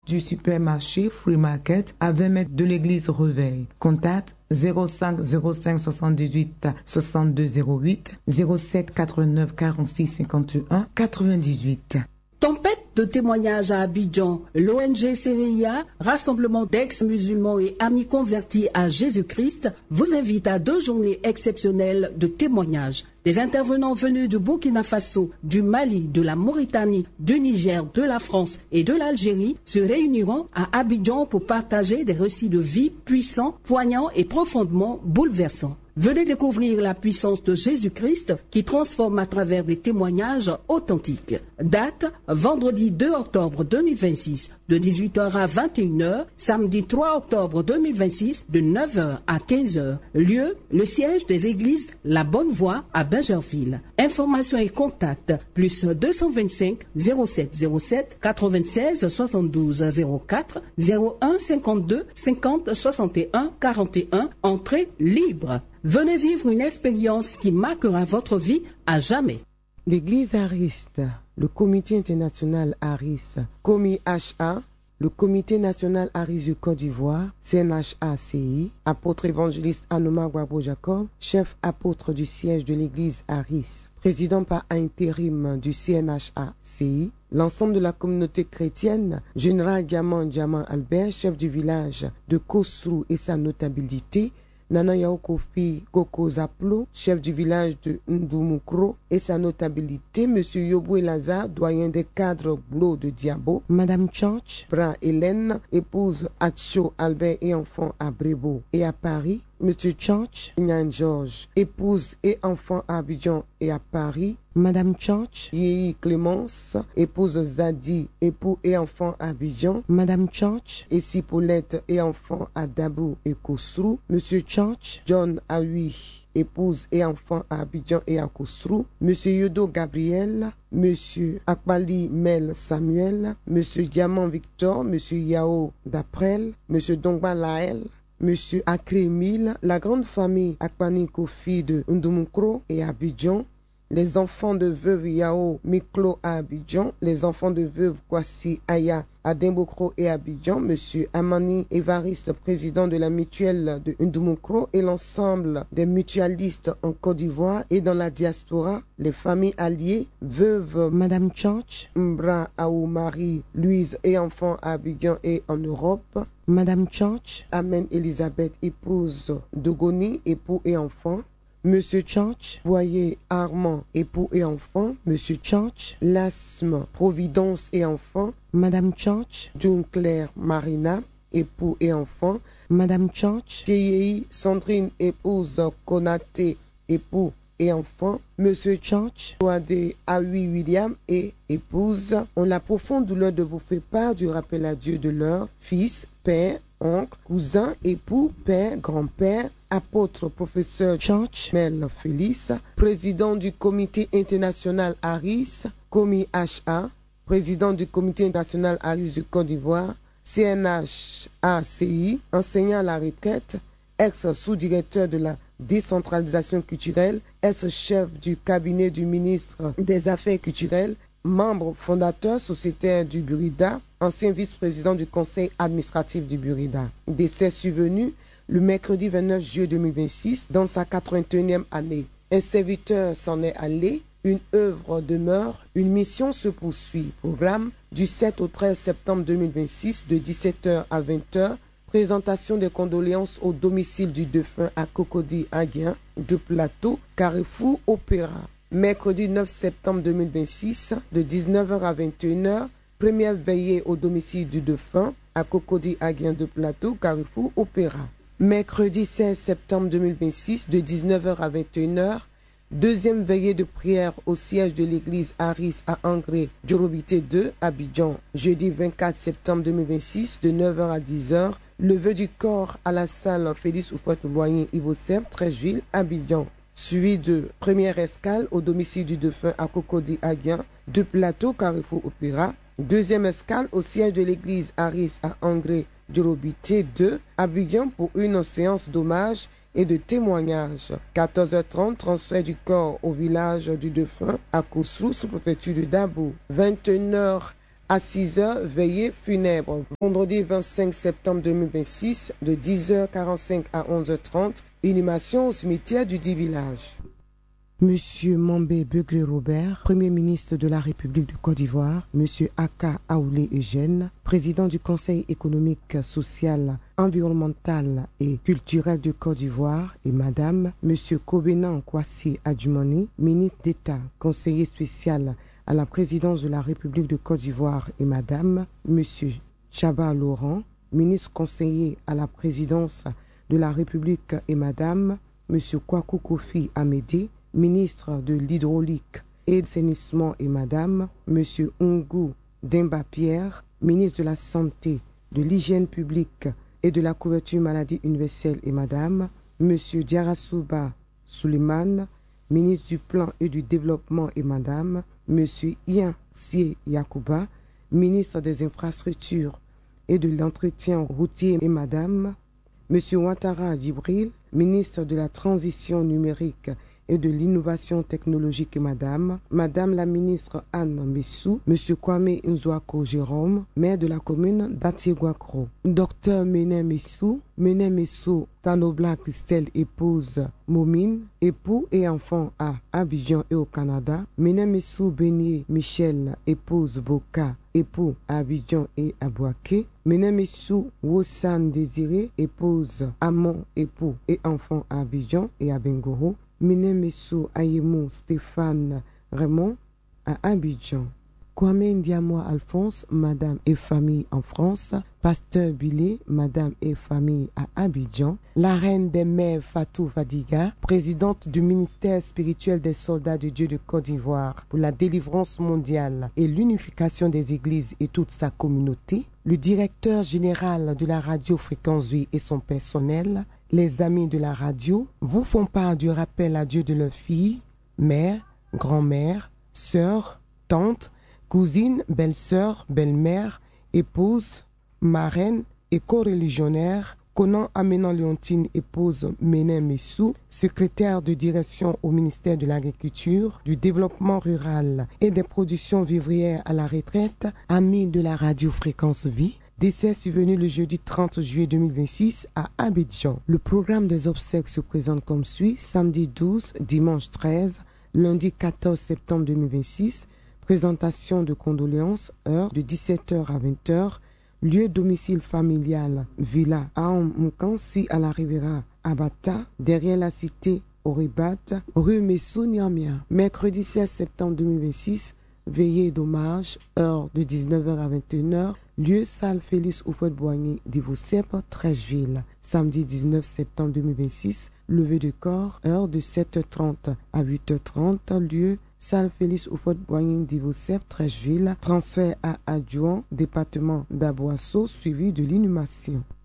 du supermarché Free Market à 20 mètres de l'église Reveil. Contact 05 05 78 62 08 07 89 46 51 98. Tempête de témoignages à Abidjan. L'ONG CRIA, Rassemblement d'ex-musulmans et amis convertis à Jésus-Christ, vous invite à 2 journées exceptionnelles de témoignages. Les intervenants venus du Burkina Faso, du Mali, de la Mauritanie, du Niger, de la France et de l'Algérie se réuniront à Abidjan pour partager des récits de vie puissants, poignants et profondément bouleversants. Venez découvrir la puissance de Jésus-Christ qui transforme à travers des témoignages authentiques. Date, vendredi 2 octobre 2026, de 18h à 21h, samedi 3 octobre 2026, de 9h à 15h. Lieu, le siège des églises La Bonne Voie à Bingerville. Informations et contacts, plus 225 07 07 96 72 04 01 52 50 61 41. Entrée libre. Venez vivre une expérience qui marquera votre vie à jamais. L'Église Ariste, le Comité international Aris, COMI-HA, le Comité national Aris du Côte d'Ivoire, CNHA-CI, apôtre évangéliste Anoma Guabo Jacob, chef apôtre du siège de l'Église Aris, président par intérim du CNHA-CI, l'ensemble de la communauté chrétienne, Général Diamant Albert, chef du village de Kosrou et sa notabilité, Nana Yao Kofi Koko Zaplo, chef du village de Ndoumoukro et sa notabilité, Monsieur Yobou Lazare, doyen des cadres Blo de Diabo, Madame Church, Bra Hélène, épouse Atcho Albert et enfant à Brébeau et à Paris, Monsieur Church, Nyan Georges, épouse et enfant à Abidjan et à Paris, Madame Church, Yéhi Clémence, épouse Zadi, époux et enfant à Abidjan, Madame Church, et Paulette et enfant à Dabou et Kosrou, Monsieur Church, John Aoui, épouse et enfant à Abidjan et à Kosrou, Monsieur Yodo Gabriel, Monsieur Akbali Mel Samuel, Monsieur Diamant Victor, Monsieur Yao Daprel, Monsieur Dongba Lael, Monsieur Akre-Emile, la grande famille Akpani Kofi de Ndoumoukro et Abidjan, les enfants de veuve Yao Miklo à Abidjan, les enfants de veuve Kwasi Aya à Dimbokro et Abidjan, Monsieur Amani Evariste, président de la mutuelle de Ndoumoukro et l'ensemble des mutualistes en Côte d'Ivoire et dans la diaspora, les familles alliées, veuve Madame Church, Mbra Aou Marie, Louise et enfants à Abidjan et en Europe, Madame Church, Amen Elisabeth, épouse Dogoni, époux et enfants, Monsieur Church, Boyer Armand, époux et enfants, Monsieur Church, Lasme, Providence et enfants, Madame Church, Dunclair Marina, époux et enfants, Madame Church, Kéyei Sandrine, épouse Konaté, époux et enfants, Monsieur Church, Ouadé Aoui William et épouse, ont la profonde douleur de vous faire part du rappel à Dieu de leur fils, père, oncle, cousin, époux, père, grand-père, apôtre, professeur Church, Mel Félix, président du comité international Aris, COMI-HA, président du comité international Aris du Côte d'Ivoire, CNHA-CI, enseignant à la retraite, ex-sous-directeur de la décentralisation culturelle, ex-chef du cabinet du ministre des Affaires culturelles, membre fondateur sociétaire du Burida, ancien vice-président du conseil administratif du Burida. Décès survenu le mercredi 29 juillet 2026 dans sa 81e année. Un serviteur s'en est allé, une œuvre demeure, une mission se poursuit. Programme du 7 au 13 septembre 2026 de 17h à 20h. Présentation des condoléances au domicile du défunt à Cocody-Aguien, de Plateau, Carrefour Opéra. Mercredi 9 septembre 2026 de 19h à 21h. Première veillée au domicile du défunt à Cocody-Aguien, de Plateau, Carrefour Opéra. Mercredi 16 septembre 2026 de 19h à 21h. Deuxième veillée de prière au siège de l'église Aris à Angré, Djorobité 2, Abidjan. Jeudi 24 septembre 2026 de 9h à 10h. Levée du corps à la salle Félix Oufouette-Loigny, Ivosem, Trècheville, Abidjan. Suivi de première escale au domicile du défunt à Cocody-Aguien, de Plateau, Carrefour Opéra. Deuxième escale au siège de l'église Aris à Angré, Djorobité 2, Abidjan pour une séance d'hommage et de témoignage. 14h30, transfert du corps au village du défunt à Kosrou, sous-préfecture de Dabo. 21h, À 6h, veillée funèbre. Vendredi 25 septembre 2026, de 10h45 à 11h30, inhumation au cimetière du dit village. Monsieur Mambé Begley Robert, Premier ministre de la République de Côte d'Ivoire, Monsieur Aka Aoulé Eugène, président du Conseil économique, social, environnemental et culturel de Côte d'Ivoire, et Madame Monsieur Kobenan Kwasi Adjumani, ministre d'État, conseiller spécial à la présidence de la République de Côte d'Ivoire, et Madame Monsieur Chaba Laurent, ministre conseiller à la présidence de la République, et Madame Monsieur Kwaku Kofi Amédée, ministre de l'Hydraulique et de l'Assainissement, et Madame Monsieur Ongou Demba Pierre, ministre de la Santé, de l'Hygiène publique et de la couverture maladie universelle, et Madame Monsieur Diarasuba Suleiman, ministre du Plan et du Développement, et Madame Monsieur Ian Sie Yakuba, ministre des Infrastructures et de l'Entretien routier, et Madame Monsieur Ouattara Djibril, ministre de la Transition numérique et de l'innovation technologique, et Madame la ministre Anne Messou, Monsieur Kwame Nzouako Jérôme, maire de la commune d'Atiéguakro, Docteur Menem Messou Tanobla Christelle, épouse Momine, époux et enfant à Abidjan et au Canada, Menem Messou Beignet Michel, épouse Boka, époux à Abidjan et à Boaké, Menem Messou Wossan Désiré, épouse Amon, époux et enfant à Abidjan et à Bengoro, Menem Messou Ayemou Stéphane Raymond à Abidjan. Kwame Ndiamoa Alphonse, Madame et famille en France. Pasteur Bilé, Madame et famille à Abidjan. La reine des mers Fatou Fadiga, présidente du ministère spirituel des soldats de Dieu de Côte d'Ivoire pour la délivrance mondiale et l'unification des églises et toute sa communauté. Le directeur général de la radio Fréquence Vie et son personnel. Les amis de la radio vous font part du rappel à Dieu de leurs filles, mère, grand-mère, sœur, tante, cousine, belle-sœur, belle-mère, épouse, marraine et co-religionnaire, Conan Amenan Léontine, épouse Menem Messou, secrétaire de direction au ministère de l'Agriculture, du Développement rural et des productions vivrières à la retraite, amis de la radio Fréquence Vie. Décès survenu le jeudi 30 juillet 2026 à Abidjan. Le programme des obsèques se présente comme suit: samedi 12, dimanche 13, lundi 14 septembre 2026, présentation de condoléances, heure de 17h à 20h, lieu domicile familial, Villa Aoumoukansi à la Riviera Abata, derrière la cité Oribat, rue Messou Niamia. Mercredi 16 septembre 2026, veillée d'hommage, heure de 19h à 21h, lieu salle Félix Houphouët-Boigny d'Ivosep, Trècheville. Samedi 19 septembre 2026, levée de corps, heure de 7h30 à 8h30, lieu salle Félix Houphouët-Boigny d'Ivosep, Trècheville. Transfert à adjoint, département d'Aboisseau, suivi de l'inhumation.